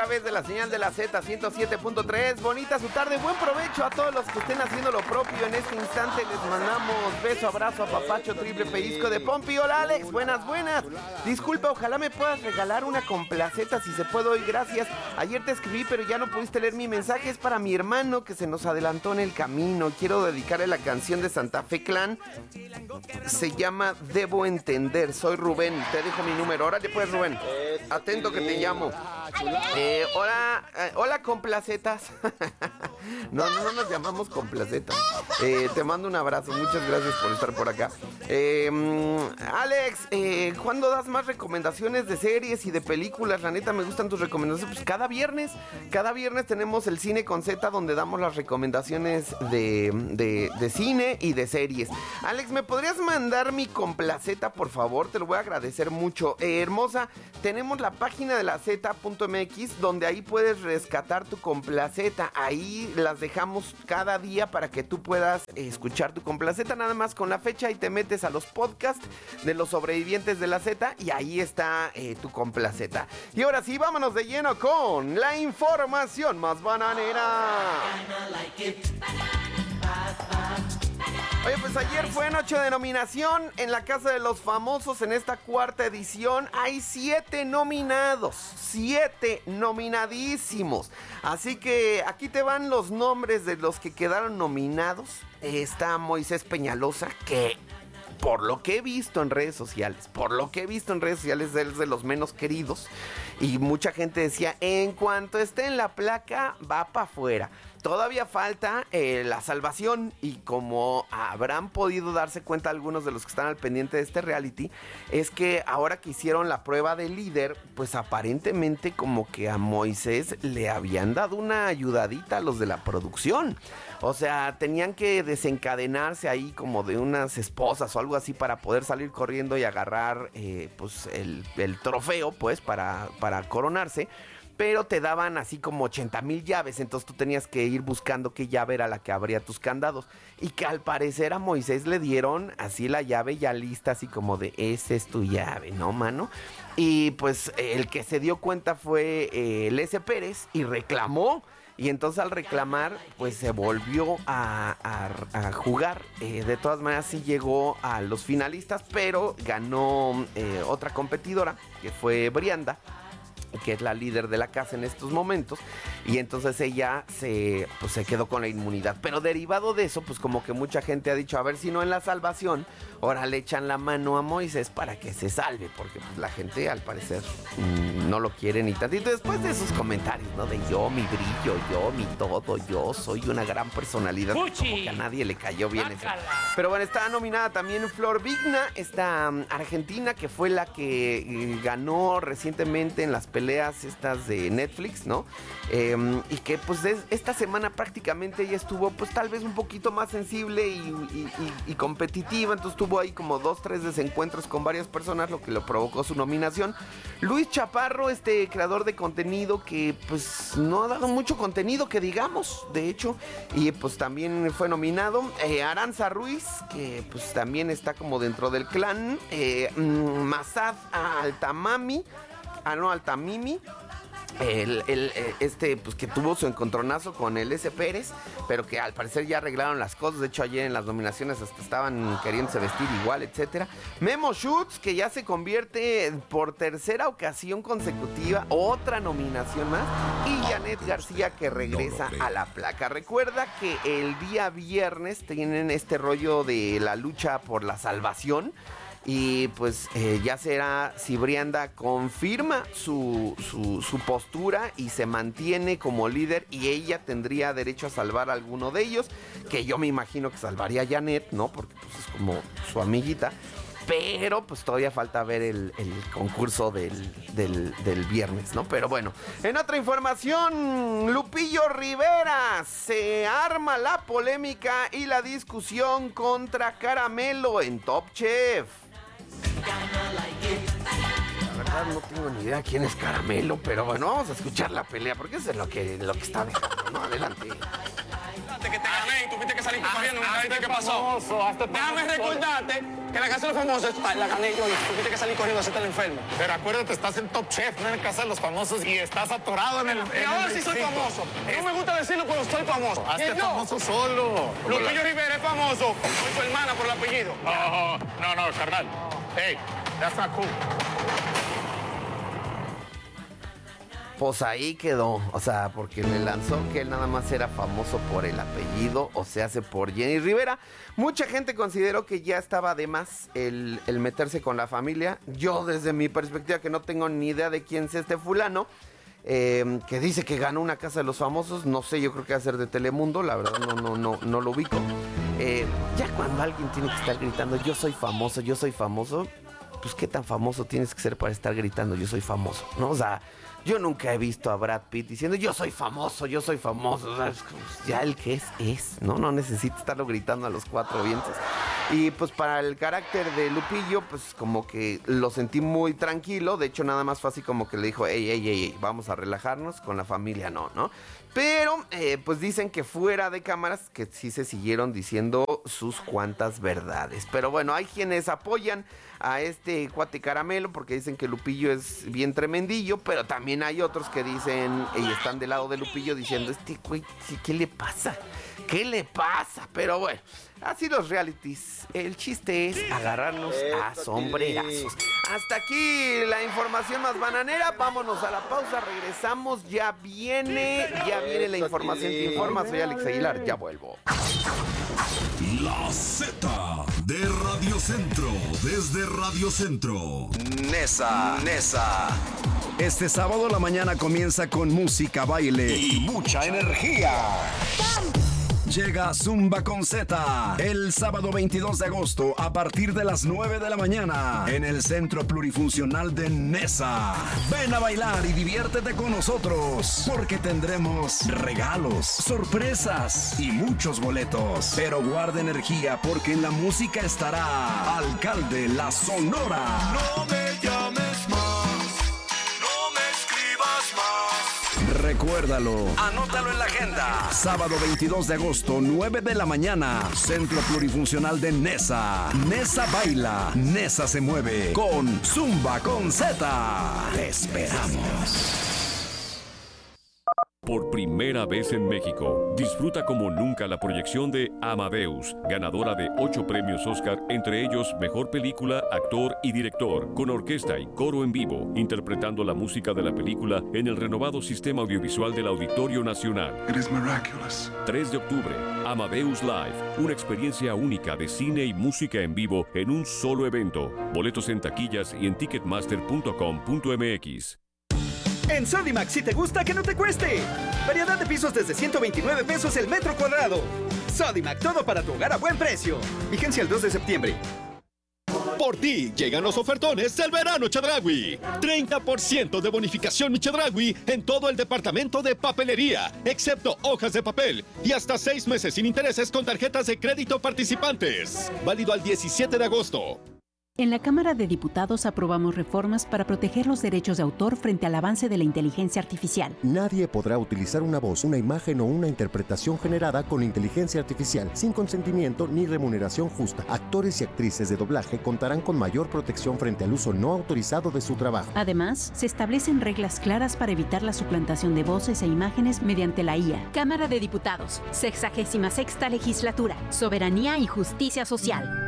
través de la señal de la Z 107.3. Bonita su tarde, buen provecho a todos los que estén haciendo lo propio en este instante. Les mandamos beso, abrazo, apapacho, triple pellizco de Pompi. Hola Alex, buenas. Disculpa, ojalá me puedas regalar una complaceta si se puede hoy, gracias. Ayer te escribí pero ya no pudiste leer mi mensaje. Es para mi hermano que se nos adelantó en el camino. Quiero dedicarle la canción de Santa Fe Clan. Se llama Debo Entender. Soy Rubén, te dejo mi número. Órale pues, Rubén, atento que te llamo. Hola complacetas. No nos llamamos complacetas. Te mando un abrazo, muchas gracias por estar por acá. Alex, ¿cuándo das más recomendaciones de series y de películas? La neta me gustan tus recomendaciones. Pues cada viernes tenemos el Cine con Z, donde damos las recomendaciones de cine y de series. Alex, ¿me podrías mandar mi complaceta, por favor? Te lo voy a agradecer mucho. Hermosa, tenemos la página de la Z.mx, donde ahí puedes rescatar tu complaceta. Ahí las dejamos cada día para que tú puedas escuchar tu complaceta, nada más con la fecha, y te metes a los podcasts de los sobrevivientes de la Z y ahí está tu complaceta. Y ahora sí, vámonos de lleno con la información más bananera. Oye, pues ayer fue noche de nominación en la Casa de los Famosos. En esta cuarta edición hay 7 nominados, 7 nominadísimos. Así que aquí te van los nombres de los que quedaron nominados. Está Moisés Peñalosa, que por lo que he visto en redes sociales, es de los menos queridos. Y mucha gente decía, en cuanto esté en la placa, va para afuera. Todavía falta la salvación, y como habrán podido darse cuenta algunos de los que están al pendiente de este reality, es que ahora que hicieron la prueba de líder, pues aparentemente como que a Moisés le habían dado una ayudadita a los de la producción. O sea, tenían que desencadenarse ahí como de unas esposas o algo así para poder salir corriendo y agarrar pues el trofeo, pues para coronarse. Pero te daban así como 80,000 llaves, entonces tú tenías que ir buscando qué llave era la que abría tus candados. Y que al parecer a Moisés le dieron así la llave ya lista, así como de, esa es tu llave, ¿no, mano? Y pues el que se dio cuenta fue Lese Pérez y reclamó. Y entonces al reclamar, pues se volvió a jugar. De todas maneras sí llegó a los finalistas, pero ganó otra competidora, que fue Brianda, que es la líder de la casa en estos momentos, y entonces ella se quedó con la inmunidad. Pero derivado de eso, pues como que mucha gente ha dicho, a ver si no en la salvación, ahora le echan la mano a Moisés para que se salve, porque pues la gente al parecer no lo quiere ni tantito. Después de esos comentarios, ¿no? De yo, mi brillo, yo, mi todo, yo soy una gran personalidad, como que a nadie le cayó bien eso. Pero bueno, está nominada también Flor Vigna, esta argentina que fue la que ganó recientemente en las peleas estas de Netflix, ¿no? Y que pues esta semana prácticamente ella estuvo pues tal vez un poquito más sensible y competitiva, entonces tuvo ahí como 2-3 desencuentros con varias personas, lo que lo provocó su nominación. Luis Chaparro, este creador de contenido que pues no ha dado mucho contenido que digamos, de hecho, y pues también fue nominado. Aranza Ruiz, que pues también está como dentro del clan. Masad Altamimi, pues que tuvo su encontronazo con el S. Pérez, pero que al parecer ya arreglaron las cosas. De hecho, ayer en las nominaciones hasta estaban queriéndose vestir igual, etcétera. Memo Schutz, que ya se convierte por tercera ocasión consecutiva, otra nominación más. Y Janet García, que regresa a la placa. Recuerda que el día viernes tienen este rollo de la lucha por la salvación. Y pues ya será si Brianda confirma su postura y se mantiene como líder, y ella tendría derecho a salvar a alguno de ellos, que yo me imagino que salvaría a Janet, ¿no? Porque pues es como su amiguita. Pero pues todavía falta ver el concurso del viernes, ¿no? Pero bueno, en otra información, Lupillo Rivera, se arma la polémica y la discusión contra Caramelo en Top Chef. La verdad no tengo ni idea quién es Caramelo, pero bueno, vamos a escuchar la pelea, porque eso es lo que está dejando, ¿no? Adelante. Que te gané y tuviste que salir corriendo. entiendo, ¿qué pasó? Déjame recordarte que la casa de los famosos la gané yo y tú tienes que salir corriendo a hacerte el enfermo. Pero acuérdate, estás en Top Chef, no en la casa de los famosos y estás atorado en el... Y ahora sí soy famoso. No me gusta decirlo, pero soy famoso. Hazte famoso solo. Lupillo Rivera es famoso por su hermana, por el apellido. No, carnal. Hey, that's not cool. Pues ahí quedó, o sea, porque le lanzó que él nada más era famoso por el apellido, o se hace por Jenny Rivera. Mucha gente consideró que ya estaba de más el meterse con la familia. Yo, desde mi perspectiva, que no tengo ni idea de quién es este fulano, que dice que ganó una casa de los famosos, no sé, yo creo que va a ser de Telemundo, la verdad no lo ubico. Ya cuando alguien tiene que estar gritando, yo soy famoso, pues qué tan famoso tienes que ser para estar gritando, yo soy famoso, ¿no? O sea, yo nunca he visto a Brad Pitt diciendo yo soy famoso. O sea, ya el que es, ¿no? No necesita estarlo gritando a los cuatro vientos. Y pues para el carácter de Lupillo, pues como que lo sentí muy tranquilo. De hecho, nada más fue así como que le dijo, ey, vamos a relajarnos, con la familia no. Pero, pues dicen que fuera de cámaras, que sí se siguieron diciendo sus cuantas verdades. Pero bueno, hay quienes apoyan a este cuate caramelo porque dicen que Lupillo es bien tremendillo, pero también hay otros que dicen y están del lado de Lupillo diciendo, güey, ¿qué le pasa? Pero bueno, así los realities. El chiste es agarrarnos a sombrerazos. Hasta aquí la información más bananera. Vámonos a la pausa, regresamos. Ya viene la información que informa. Soy Alex Aguilar, ya vuelvo. La Z de Radio Centro, desde Radio Centro. Nesa. Este sábado la mañana comienza con música, baile y mucha energía. Llega Zumba con Z el sábado 22 de agosto a partir de las 9 de la mañana en el Centro Plurifuncional de Nesa. Ven a bailar y diviértete con nosotros porque tendremos regalos, sorpresas y muchos boletos. Pero guarda energía porque en la música estará Alcalde La Sonora. No me llames más, no me escribas más. Recuérdalo, anótalo en la agenda. Sábado 22 de agosto, 9 de la mañana, Centro Plurifuncional de Nesa. Nesa baila, Nesa se mueve con Zumba con Z. Te esperamos. Por primera vez en México, disfruta como nunca la proyección de Amadeus, ganadora de 8 premios Oscar, entre ellos Mejor Película, Actor y Director, con orquesta y coro en vivo, interpretando la música de la película en el renovado sistema audiovisual del Auditorio Nacional. 3 de octubre, Amadeus Live, una experiencia única de cine y música en vivo en un solo evento. Boletos en taquillas y en ticketmaster.com.mx. En Sodimac, si te gusta, que no te cueste. Variedad de pisos desde 129 pesos el metro cuadrado. Sodimac, todo para tu hogar a buen precio. Vigencia el 2 de septiembre. Por ti llegan los ofertones del verano Chedraui. 30% de bonificación Chedraui en todo el departamento de papelería, excepto hojas de papel, y hasta 6 meses sin intereses con tarjetas de crédito participantes. Válido al 17 de agosto. En la Cámara de Diputados aprobamos reformas para proteger los derechos de autor frente al avance de la inteligencia artificial. Nadie podrá utilizar una voz, una imagen o una interpretación generada con inteligencia artificial sin consentimiento ni remuneración justa. Actores y actrices de doblaje contarán con mayor protección frente al uso no autorizado de su trabajo. Además, se establecen reglas claras para evitar la suplantación de voces e imágenes mediante la IA. Cámara de Diputados, 66ª Legislatura, Soberanía y Justicia Social.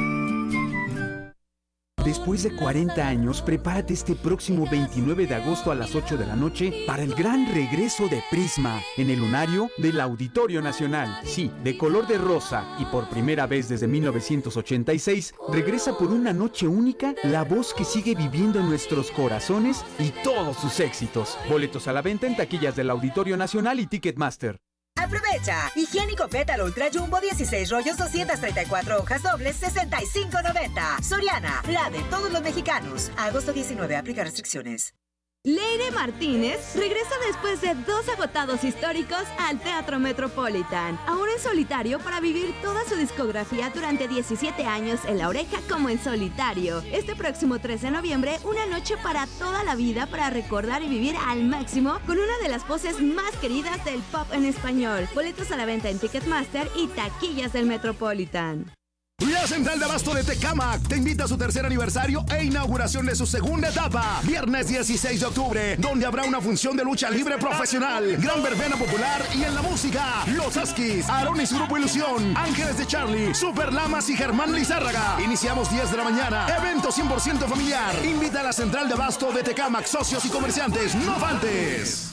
Después de 40 años, prepárate este próximo 29 de agosto a las 8 de la noche para el gran regreso de Prisma en el lunario del Auditorio Nacional. Sí, de color de rosa y por primera vez desde 1986, regresa por una noche única la voz que sigue viviendo en nuestros corazones y todos sus éxitos. Boletos a la venta en taquillas del Auditorio Nacional y Ticketmaster. ¡Aprovecha! Higiénico Pétalo Ultra Jumbo 16 rollos 234 hojas dobles 65.90. Soriana, la de todos los mexicanos. Agosto 19, aplica restricciones. Leire Martínez regresa después de 2 agotados históricos al Teatro Metropolitan, ahora en solitario para vivir toda su discografía durante 17 años en La Oreja como en solitario. Este próximo 3 de noviembre, una noche para toda la vida para recordar y vivir al máximo con una de las voces más queridas del pop en español. Boletos a la venta en Ticketmaster y taquillas del Metropolitan. La Central de Abasto de Tecámac te invita a su tercer aniversario e inauguración de su segunda etapa. Viernes 16 de octubre, donde habrá una función de lucha libre profesional, gran verbena popular y en la música, Los Askis, Aarón y su Grupo Ilusión, Ángeles de Charlie, Super Lamas y Germán Lizárraga. Iniciamos 10 de la mañana. Evento 100% familiar. Invita a la Central de Abasto de Tecámac, socios y comerciantes. ¡No faltes!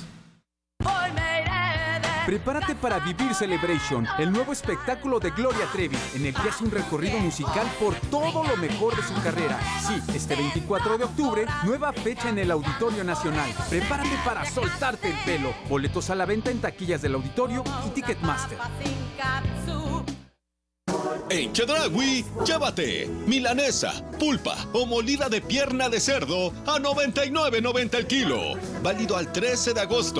Prepárate para vivir Celebration, el nuevo espectáculo de Gloria Trevi, en el que hace un recorrido musical por todo lo mejor de su carrera. Sí, este 24 de octubre, nueva fecha en el Auditorio Nacional. Prepárate para soltarte el pelo. Boletos a la venta en taquillas del Auditorio y Ticketmaster. En Chedraui, llévate milanesa, pulpa o molida de pierna de cerdo a $99.90 el kilo. Válido al 13 de agosto.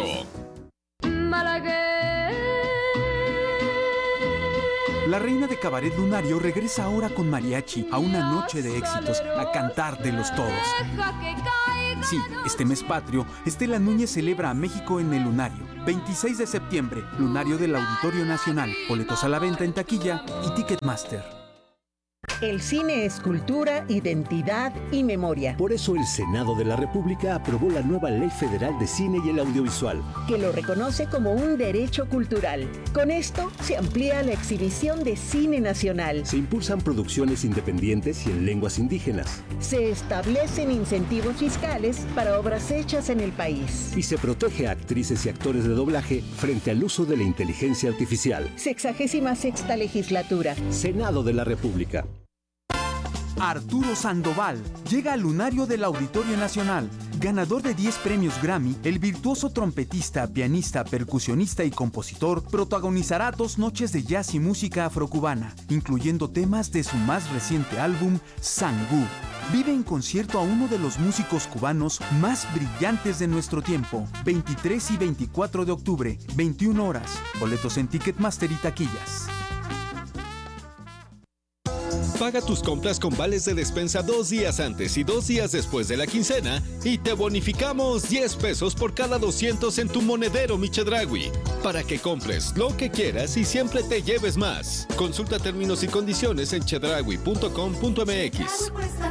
La reina de Cabaret Lunario regresa ahora con mariachi a una noche de éxitos, a cantártelos todos. Sí, este mes patrio, Estela Núñez celebra a México en el Lunario. 26 de septiembre, Lunario del Auditorio Nacional. Boletos a la venta en taquilla y Ticketmaster. El cine es cultura, identidad y memoria. Por eso el Senado de la República aprobó la nueva Ley Federal de Cine y el Audiovisual, que lo reconoce como un derecho cultural. Con esto se amplía la exhibición de cine nacional. Se impulsan producciones independientes y en lenguas indígenas. Se establecen incentivos fiscales para obras hechas en el país. Y se protege a actrices y actores de doblaje frente al uso de la inteligencia artificial. 66ª legislatura. Senado de la República. Arturo Sandoval llega al Lunario del Auditorio Nacional. Ganador de 10 premios Grammy, el virtuoso trompetista, pianista, percusionista y compositor protagonizará 2 noches de jazz y música afrocubana, incluyendo temas de su más reciente álbum, Sangú. Vive en concierto a uno de los músicos cubanos más brillantes de nuestro tiempo. 23 y 24 de octubre, 21 horas. Boletos en Ticketmaster y taquillas. Paga tus compras con vales de despensa 2 días antes y 2 días después de la quincena y te bonificamos 10 pesos por cada 200 en tu monedero Mi Chedraui, para que compres lo que quieras y siempre te lleves más. Consulta términos y condiciones en chedraui.com.mx.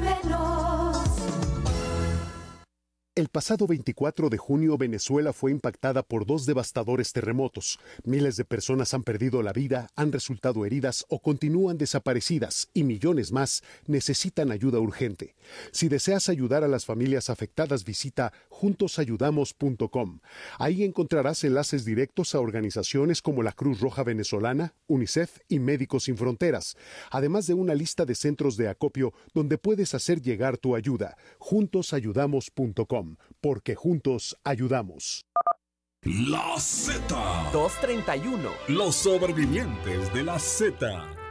El pasado 24 de junio, Venezuela fue impactada por 2 devastadores terremotos. Miles de personas han perdido la vida, han resultado heridas o continúan desaparecidas y millones más necesitan ayuda urgente. Si deseas ayudar a las familias afectadas, visita juntosayudamos.com. Ahí encontrarás enlaces directos a organizaciones como la Cruz Roja Venezolana, UNICEF y Médicos Sin Fronteras, además de una lista de centros de acopio donde puedes hacer llegar tu ayuda. juntosayudamos.com. Porque juntos ayudamos. La Z. 231. Los sobrevivientes de la Z.